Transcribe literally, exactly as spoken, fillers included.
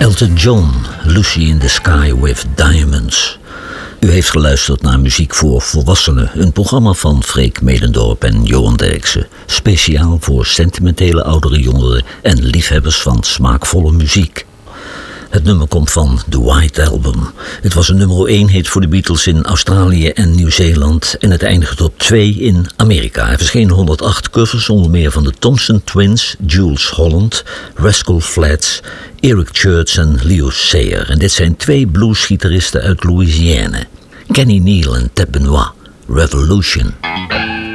Elton John, Lucy in the Sky with Diamonds. U heeft geluisterd naar Muziek voor Volwassenen, een programma van Freek Medendorp en Johan Derksen. Speciaal voor sentimentele oudere jongeren en liefhebbers van smaakvolle muziek. Het nummer komt van The White Album. Het was een nummer één hit voor de Beatles in Australië en Nieuw-Zeeland en het eindigde op twee in Amerika. Er verschenen honderdacht covers, onder meer van de Thompson Twins, Jules Holland, Rascal Flatts, Eric Church en Leo Sayer. En dit zijn twee bluesgitaristen uit Louisiana, Kenny Neal en Ted Benoit. Revolution.